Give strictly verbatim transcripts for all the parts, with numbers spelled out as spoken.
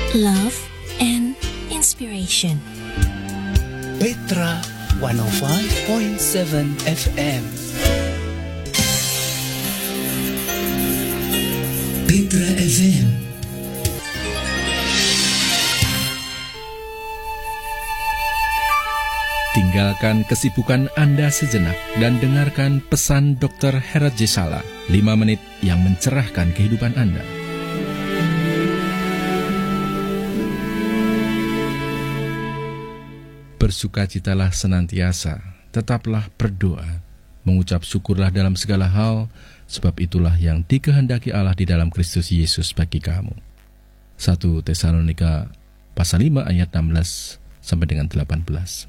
love, and inspiration. Petra one oh five point seven F M. Petra F M. Tinggalkan kesibukan Anda sejenak dan dengarkan pesan dokter Herat Jesala, lima menit yang mencerahkan kehidupan Anda. Bersukacitalah senantiasa, tetaplah berdoa, mengucap syukurlah dalam segala hal, sebab itulah yang dikehendaki Allah di dalam Kristus Yesus bagi kamu. satu Tesalonika pasal lima ayat enam belas sampai dengan delapan belas.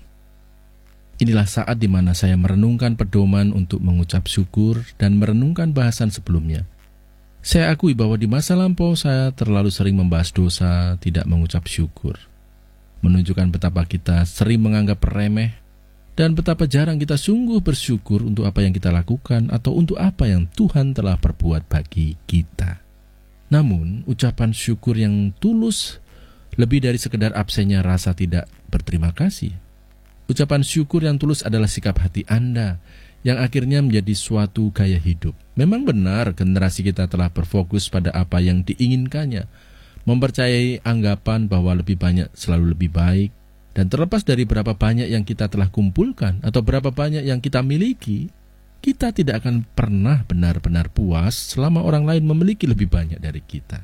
Inilah saat di mana saya merenungkan pedoman untuk mengucap syukur dan merenungkan bahasan sebelumnya. Saya akui bahwa di masa lampau saya terlalu sering membahas dosa, tidak mengucap syukur. Menunjukkan betapa kita sering menganggap remeh dan betapa jarang kita sungguh bersyukur untuk apa yang kita lakukan atau untuk apa yang Tuhan telah perbuat bagi kita. Namun, ucapan syukur yang tulus lebih dari sekedar absennya rasa tidak berterima kasih. Ucapan syukur yang tulus adalah sikap hati Anda yang akhirnya menjadi suatu gaya hidup. Memang benar generasi kita telah berfokus pada apa yang diinginkannya, mempercayai anggapan bahwa lebih banyak selalu lebih baik, dan terlepas dari berapa banyak yang kita telah kumpulkan atau berapa banyak yang kita miliki, kita tidak akan pernah benar-benar puas selama orang lain memiliki lebih banyak dari kita.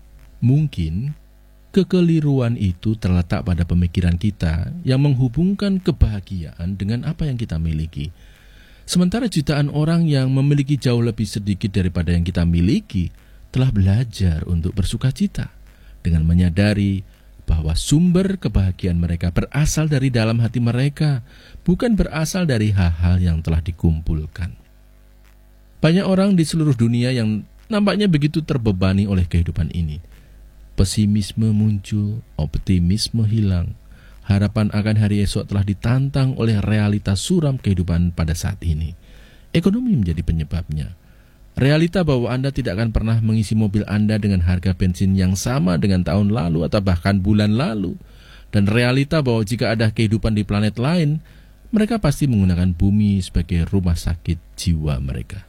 Mungkin kekeliruan itu terletak pada pemikiran kita yang menghubungkan kebahagiaan dengan apa yang kita miliki. Sementara jutaan orang yang memiliki jauh lebih sedikit daripada yang kita miliki telah belajar untuk bersukacita dengan menyadari bahwa sumber kebahagiaan mereka berasal dari dalam hati mereka, bukan berasal dari hal-hal yang telah dikumpulkan. Banyak orang di seluruh dunia yang nampaknya begitu terbebani oleh kehidupan ini. Pesimisme muncul, optimisme hilang. Harapan akan hari esok telah ditantang oleh realitas suram kehidupan pada saat ini. Ekonomi menjadi penyebabnya. Realita bahwa Anda tidak akan pernah mengisi mobil Anda dengan harga bensin yang sama dengan tahun lalu atau bahkan bulan lalu. Dan realita bahwa jika ada kehidupan di planet lain, mereka pasti menggunakan bumi sebagai rumah sakit jiwa mereka.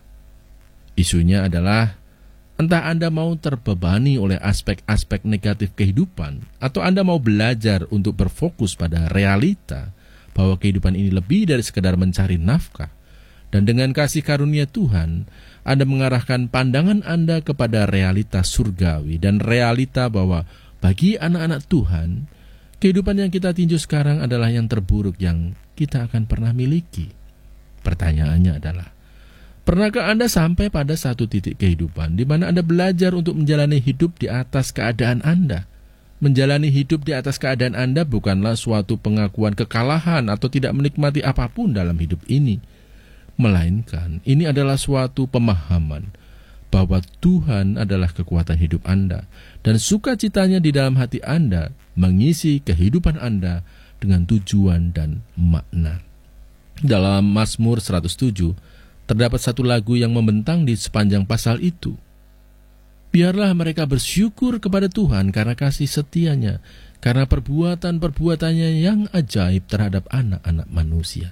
Isunya adalah, entah Anda mau terbebani oleh aspek-aspek negatif kehidupan, atau Anda mau belajar untuk berfokus pada realita bahwa kehidupan ini lebih dari sekedar mencari nafkah. Dan dengan kasih karunia Tuhan, Anda mengarahkan pandangan Anda kepada realitas surgawi dan realita bahwa bagi anak-anak Tuhan, kehidupan yang kita tinjau sekarang adalah yang terburuk yang kita akan pernah miliki. Pertanyaannya adalah, pernahkah Anda sampai pada satu titik kehidupan di mana Anda belajar untuk menjalani hidup di atas keadaan Anda? Menjalani hidup di atas keadaan Anda bukanlah suatu pengakuan kekalahan atau tidak menikmati apapun dalam hidup ini. Melainkan, ini adalah suatu pemahaman bahwa Tuhan adalah kekuatan hidup Anda dan sukacitanya di dalam hati Anda mengisi kehidupan Anda dengan tujuan dan makna. Dalam Mazmur seratus tujuh, terdapat satu lagu yang membentang di sepanjang pasal itu. Biarlah mereka bersyukur kepada Tuhan karena kasih setianya, karena perbuatan-perbuatannya yang ajaib terhadap anak-anak manusia.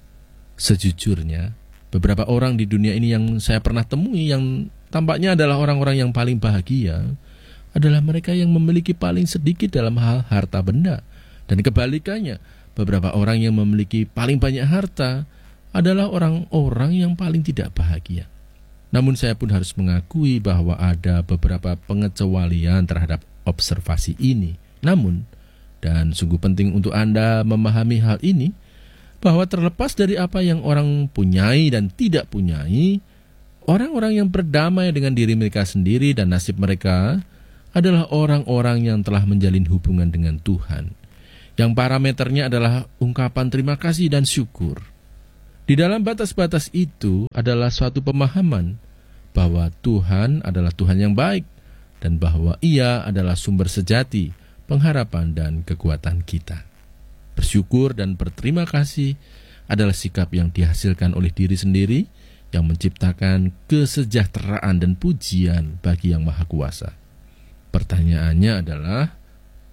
Sejujurnya, beberapa orang di dunia ini yang saya pernah temui yang tampaknya adalah orang-orang yang paling bahagia adalah mereka yang memiliki paling sedikit dalam hal harta benda. Dan kebalikannya, beberapa orang yang memiliki paling banyak harta adalah orang-orang yang paling tidak bahagia. Namun saya pun harus mengakui bahwa ada beberapa pengecualian terhadap observasi ini. Namun, dan sungguh penting untuk Anda memahami hal ini, bahwa terlepas dari apa yang orang punyai dan tidak punyai, orang-orang yang berdamai dengan diri mereka sendiri dan nasib mereka adalah orang-orang yang telah menjalin hubungan dengan Tuhan, yang parameternya adalah ungkapan terima kasih dan syukur. Di dalam batas-batas itu adalah suatu pemahaman bahwa Tuhan adalah Tuhan yang baik dan bahwa Ia adalah sumber sejati, pengharapan dan kekuatan kita. Bersyukur dan berterima kasih adalah sikap yang dihasilkan oleh diri sendiri yang menciptakan kesejahteraan dan pujian bagi Yang Maha Kuasa. Pertanyaannya adalah,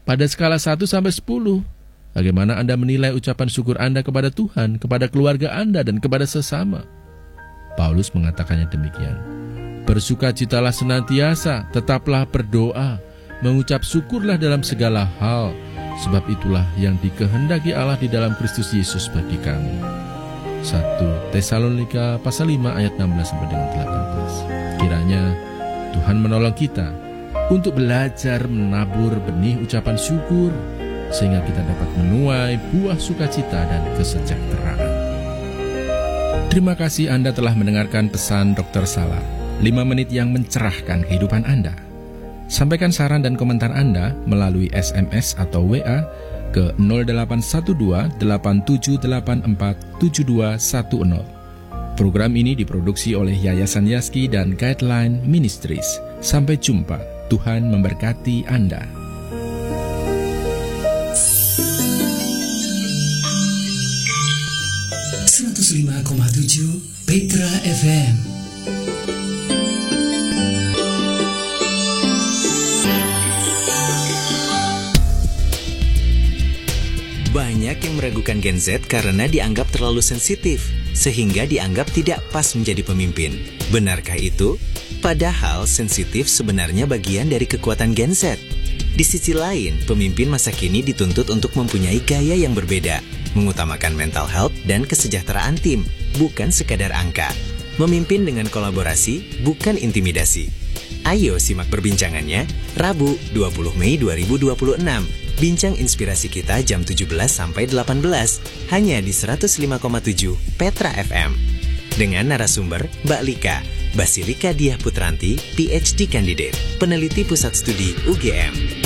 Pada skala satu sampai sepuluh, bagaimana Anda menilai ucapan syukur Anda kepada Tuhan, kepada keluarga Anda, dan kepada sesama? Paulus mengatakannya demikian. Bersukacitalah senantiasa, tetaplah berdoa, mengucap syukurlah dalam segala hal, sebab itulah yang dikehendaki Allah di dalam Kristus Yesus bagi kamu. satu Tesalonika pasal lima ayat enam belas sampai dengan delapan belas. Kiranya Tuhan menolong kita untuk belajar menabur benih ucapan syukur, sehingga kita dapat menuai buah sukacita dan kesejahteraan. Terima kasih Anda telah mendengarkan pesan dokter Sala, lima menit yang mencerahkan kehidupan Anda. Sampaikan saran dan komentar Anda melalui S M S atau W A ke nol delapan satu dua delapan tujuh delapan empat tujuh dua satu nol. Program ini diproduksi oleh Yayasan Yaski dan Guideline Ministries. Sampai jumpa. Tuhan memberkati Anda. seratus lima koma tujuh Petra F M. Banyak yang meragukan Gen Z karena dianggap terlalu sensitif, sehingga dianggap tidak pas menjadi pemimpin. Benarkah itu? Padahal sensitif sebenarnya bagian dari kekuatan Gen Z. Di sisi lain, pemimpin masa kini dituntut untuk mempunyai gaya yang berbeda, mengutamakan mental health dan kesejahteraan tim, bukan sekadar angka. Memimpin dengan kolaborasi, bukan intimidasi. Ayo simak perbincangannya, Rabu dua puluh Mei dua ribu dua puluh enam. Bincang inspirasi kita jam tujuh belas sampai delapan belas, hanya di seratus lima koma tujuh Petra F M. Dengan narasumber Mbak Lika, Basilika Diah Putranti, P H D Candidate, peneliti Pusat Studi U G M.